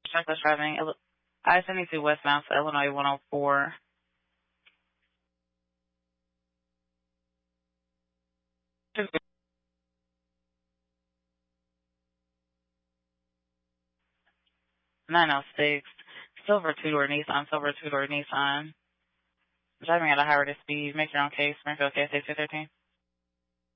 Reckless driving. I-72 westbound to Illinois 104. (906) Silver two-door Nissan. Driving at a high rate of speed. Make your own case. Springfield KSA 213.